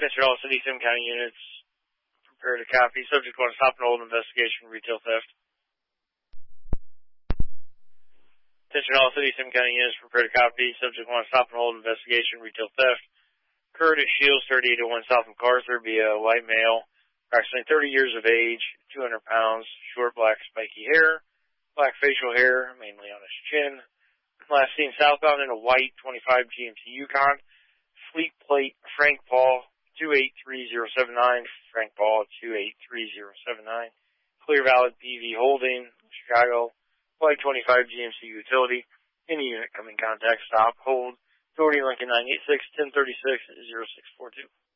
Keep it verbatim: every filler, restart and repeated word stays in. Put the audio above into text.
Attention all City Sim County units. Prepare to copy. Subject one, stop and hold investigation, retail theft. Attention all City Sim County units. Prepare to copy. Subject one, stop and hold investigation, retail theft. Curtis Shields, thirty-eight oh one South MacArthur, be a white male, approximately thirty years of age, two hundred pounds, short black spiky hair, black facial hair, mainly on his chin. Last seen southbound in a white twenty-five G M C Yukon. Fleet plate Frank Paul two eight three zero seven nine. Frank Paul two eight three zero seven nine. Clear Valid P V Holding, Chicago. White twenty-five G M C Utility. Any unit coming contact, stop, hold. Authority Lincoln nine eight six, ten thirty-six, zero six four two.